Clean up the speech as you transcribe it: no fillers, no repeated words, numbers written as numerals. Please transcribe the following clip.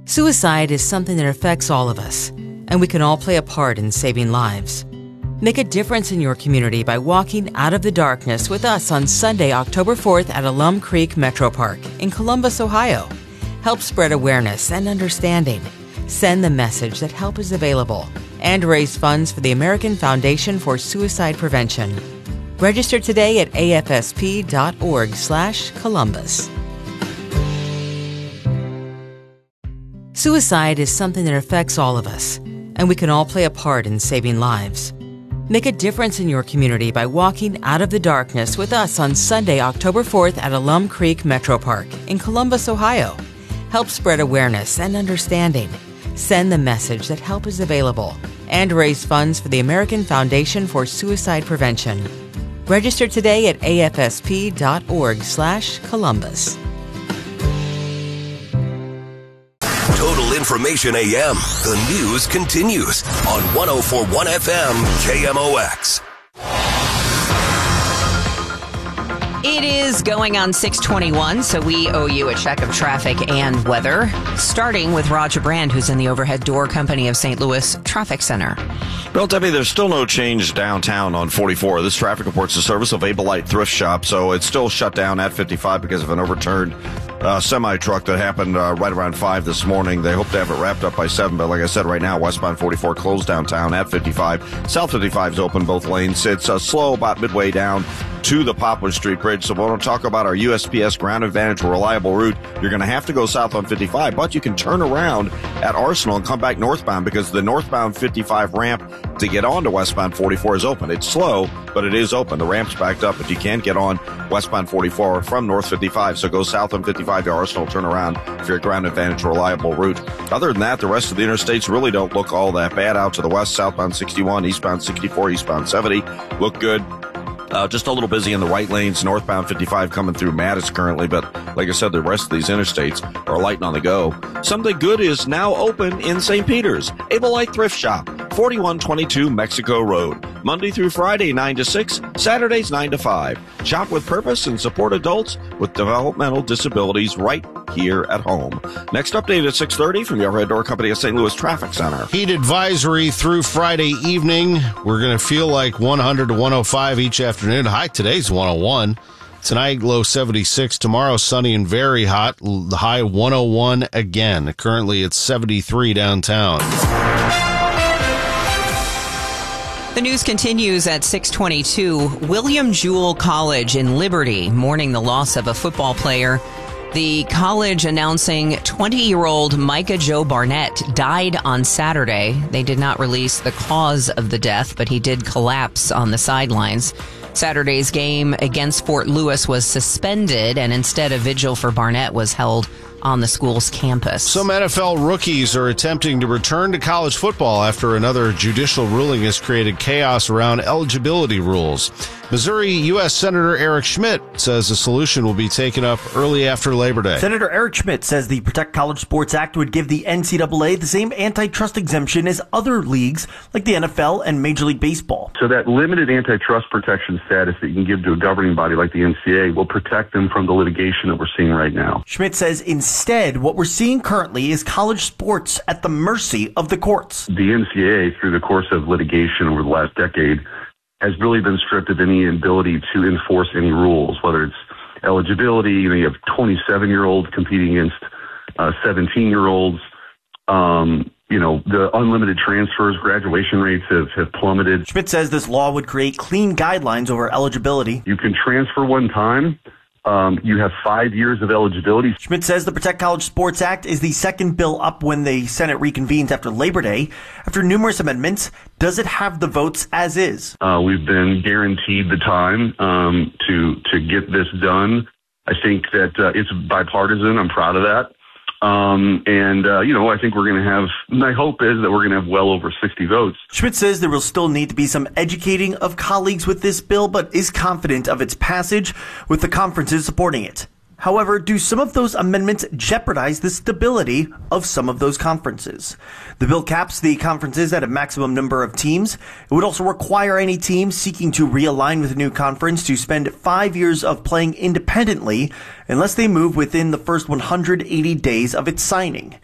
Suicide is something that affects all of us, and we can all play a part in saving lives. Make a difference in your community by walking out of the darkness with us on Sunday, October 4th at Alum Creek Metro Park in Columbus, Ohio. Help spread awareness and understanding. Send the message that help is available and raise funds for the American Foundation for Suicide Prevention. Register today at afsp.org/Columbus. Suicide is something that affects all of us, and we can all play a part in saving lives. Make a difference in your community by walking out of the darkness with us on Sunday, October 4th at Alum Creek Metro Park in Columbus, Ohio. Help spread awareness and understanding. Send the message that help is available and raise funds for the American Foundation for Suicide Prevention. Register today at afsp.org/Columbus. Total Information AM. The news continues on 104.1 FM KMOX. It is going on 6:21, so we owe you a check of traffic and weather, starting with Roger Brand, who's in the Overhead Door Company of St. Louis Traffic Center. Well, Debbie, there's still no change downtown on 44. This traffic reports the service of Abolite Thrift Shop, so it's still shut down at 55 because of an overturned semi-truck that happened right around 5 this morning. They hope to have it wrapped up by 7, but like I said, right now, westbound 44 closed downtown at 55. South 55 is open both lanes. It's slow about midway down to the Poplar Street Bridge. So when we talk about our USPS Ground Advantage reliable route, you're going to have to go south on 55, but you can turn around at Arsenal and come back northbound because the northbound 55 ramp to get onto westbound 44 is open. It's slow, but it is open. The ramp's backed up, but you can get on westbound 44 from north 55. So go south on 55 to Arsenal, turn around for your Ground Advantage reliable route. Other than that, the rest of the interstates really don't look all that bad. Out to the west, southbound 61, eastbound 64, eastbound 70 look good. Just a little busy in the right lanes, northbound 55 coming through Mattis currently, but like I said, the rest of these interstates are light and on the go. Something good is now open in St. Peter's. Abolite Thrift Shop, 4122 Mexico Road. Monday through Friday, 9 to 6, Saturdays, 9 to 5. Shop with purpose and support adults with developmental disabilities right here at home. Next update at 6:30 from the Overhead Door Company of St. Louis Traffic Center. Heat advisory through Friday evening. We're going to feel like 100 to 105 each afternoon. High today's 101. Tonight, low 76. Tomorrow, sunny and very hot. The high 101 again. Currently, it's 73 downtown. The news continues at 6:22. William Jewell College in Liberty mourning the loss of a football player. The college announcing 20-year-old Micah Joe Barnett died on Saturday. They did not release the cause of the death, but he did collapse on the sidelines. Saturday's game against Fort Lewis was suspended, and instead a vigil for Barnett was held on the school's campus. Some NFL rookies are attempting to return to college football after another judicial ruling has created chaos around eligibility rules. Missouri U.S. Senator Eric Schmidt says a solution will be taken up early after Labor Day. Senator Eric Schmidt says the Protect College Sports Act would give the NCAA the same antitrust exemption as other leagues like the NFL and Major League Baseball. So that limited antitrust protection status that you can give to a governing body like the NCAA will protect them from the litigation that we're seeing right now. Schmidt says instead, what we're seeing currently is college sports at the mercy of the courts. The NCAA, through the course of litigation over the last decade, has really been stripped of any ability to enforce any rules, whether it's eligibility. You have 27-year-olds competing against 17-year-olds. The unlimited transfers, graduation rates have plummeted. Schmidt says this law would create clean guidelines over eligibility. You can transfer one time. You have 5 years of eligibility. Schmidt says the Protect College Sports Act is the second bill up when the Senate reconvenes after Labor Day. After numerous amendments, does it have the votes as is? We've been guaranteed the time to get this done. I think that it's bipartisan. I'm proud of that. I think we're going to have, my hope is that we're going to have well over 60 votes. Schmidt says there will still need to be some educating of colleagues with this bill, but is confident of its passage with the conferences supporting it. However, do some of those amendments jeopardize the stability of some of those conferences? The bill caps the conferences at a maximum number of teams. It would also require any team seeking to realign with a new conference to spend 5 years of playing independently unless they move within the first 180 days of its signing.